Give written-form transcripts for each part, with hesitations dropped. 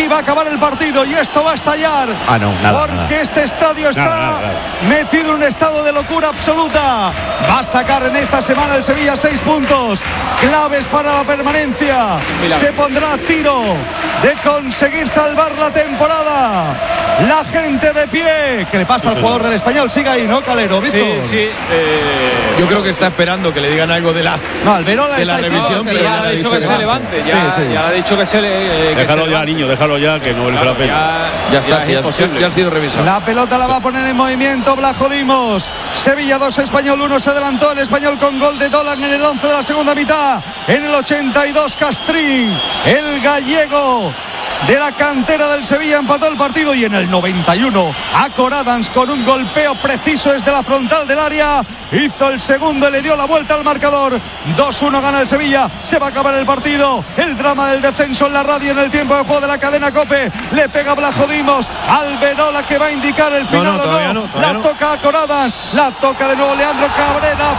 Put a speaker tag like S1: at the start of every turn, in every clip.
S1: va a acabar el partido y esto va a estallar. Porque este estadio está metido en un estado de locura absoluta. Va a sacar en esta semana el Sevilla 6 puntos claves para la permanencia. Se pondrá a tiro de conseguir salvar la temporada. La gente de pie. ¿Qué le pasa al jugador del Español? Sigue ahí, ¿no, Calero? ¿Víctor?
S2: Sí.
S3: Yo creo que está esperando que le digan algo de la revisión.
S2: Pero ya ha dicho que se levante. Ya ha dicho que se le.
S4: Déjalo ya, niño, déjalo ya, que no vale la pena.
S3: Ya ha sido revisado.
S1: La pelota la va a poner en movimiento Blajo Dimos. Sevilla 2, Español 1. Se adelantó el Español con gol de Dolan en el 11 de la segunda mitad. En el 82, Castrín, el gallego de la cantera del Sevilla, empató el partido. Y en el 91 Acor Adams, con un golpeo preciso desde la frontal del área, hizo el segundo y le dio la vuelta al marcador. 2-1 gana el Sevilla. Se va a acabar el partido. El drama del descenso en la radio en el tiempo de juego de la cadena COPE. Le pega Blajo Dimos. Alberola, que va a indicar el final. La toca Acor Adams. La toca de nuevo Leandro Cabrera.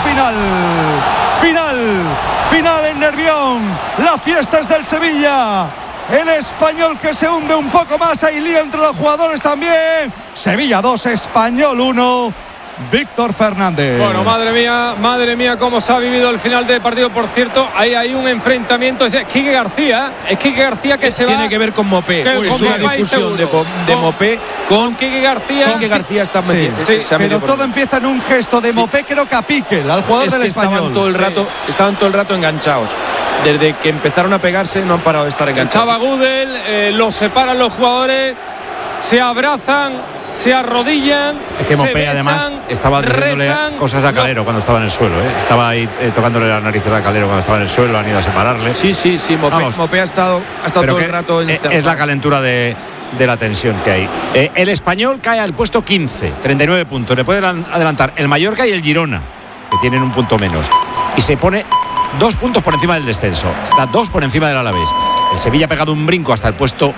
S1: Final en Nervión. La fiesta es del Sevilla. El Español que se hunde un poco más. Hay lío entre los jugadores también. Sevilla 2, Español 1. Víctor Fernández.
S2: Bueno, madre mía, cómo se ha vivido el final del partido. Por cierto, ahí hay un enfrentamiento. Es Quique García que se va.
S3: Tiene que ver con Mopé. Es una discusión de Mopé con
S2: Quique García.
S3: Quique García está metiendo.
S1: Pero todo empieza en un gesto de Mopé, creo que a Piquel, al jugador del Español.
S3: Estaban todo el rato enganchados. Desde que empezaron a pegarse no han parado de estar enganchados.
S2: Estaba Gudel, los separan los jugadores, se abrazan, se arrodillan.
S4: Es que Mopé además estaba diciéndole cosas a Calero cuando estaba en el suelo. Estaba ahí tocándole la nariz a Calero cuando estaba en el suelo, han ido a separarle.
S3: Sí. Mopé ha estado todo el rato encerrado.
S4: Es la calentura de la tensión que hay. El Español cae al puesto 15, 39 puntos. Le pueden adelantar el Mallorca y el Girona, que tienen un punto menos. Y se pone 2 puntos por encima del descenso. Está 2 por encima del Alavés. El Sevilla ha pegado un brinco hasta el puesto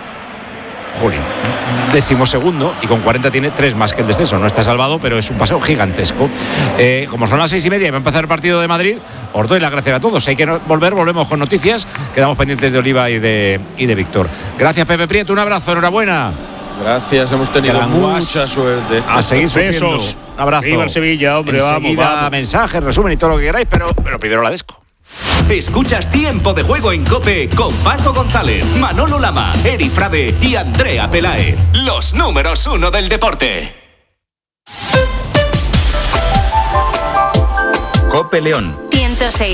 S4: 12º y con 40 tiene 3 más que el descenso. No está salvado, pero es un paseo gigantesco. Como son las 6:30 y va a empezar el partido de Madrid, os doy las gracias a todos. Hay que volvemos con noticias. Quedamos pendientes de Oliva y de Víctor. Gracias, Pepe Prieto, un abrazo, enhorabuena.
S3: Gracias, hemos tenido mucha suerte.
S4: A seguir sufriendo. Un abrazo.
S5: Viva el Sevilla, hombre,
S4: vamos. Mensajes, resumen y todo lo que queráis, pero primero la Desco.
S6: Escuchas Tiempo de Juego en COPE con Paco González, Manolo Lama, Eri Frade y Andrea Peláez. Los números 1 del deporte.
S7: COPE León
S8: 106.